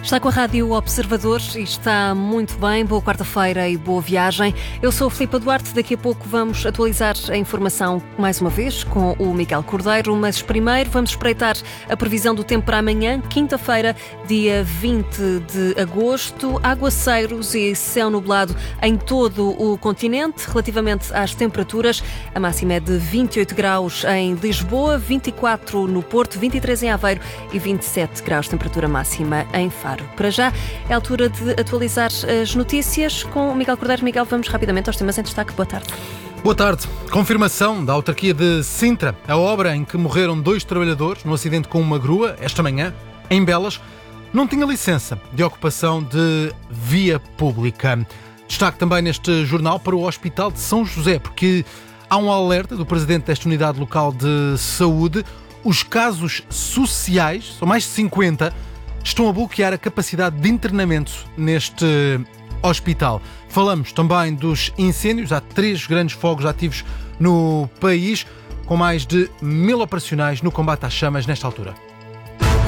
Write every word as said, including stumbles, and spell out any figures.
Está com a Rádio Observador e está muito bem. Boa quarta-feira e boa viagem. Eu sou a Filipa Duarte. Daqui a pouco vamos atualizar a informação mais uma vez com o Miguel Cordeiro, mas primeiro vamos espreitar a previsão do tempo para amanhã, quinta-feira, dia vinte de agosto. Aguaceiros e céu nublado em todo o continente. Relativamente às temperaturas, a máxima é de vinte e oito graus em Lisboa, vinte e quatro no Porto, vinte e três em Aveiro e vinte e sete graus temperatura máxima em Faro. Para já, é a altura de atualizar as notícias com o Miguel Cordeiro. Miguel, vamos rapidamente aos temas em destaque. Boa tarde. Boa tarde. Confirmação da autarquia de Sintra. A obra em que morreram dois trabalhadores num acidente com uma grua, esta manhã, em Belas, não tinha licença de ocupação de via pública. Destaque também neste jornal para o Hospital de São José, porque há um alerta do presidente desta unidade local de saúde. Os casos sociais, são mais de cinquenta, estão a bloquear a capacidade de internamento neste hospital. Falamos também dos incêndios. Há três grandes fogos ativos no país, com mais de mil operacionais no combate às chamas nesta altura.